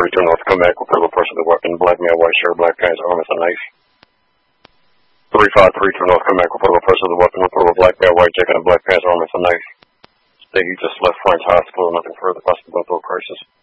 2 North, come back, report person with a weapon, black male, white shirt, black pants, arm with a knife. 3532 North, come back, report person with a weapon, report a black male, white jacket, and black pants, arm with a knife. State you just left Florence Hospital, nothing further, possible crisis.